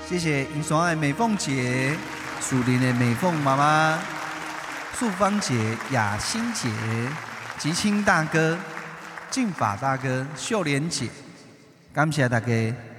谢谢银山的美凤姐、树林的美凤妈妈、素芳姐、雅欣姐、吉清大哥、净法大哥、秀莲姐，感谢大家。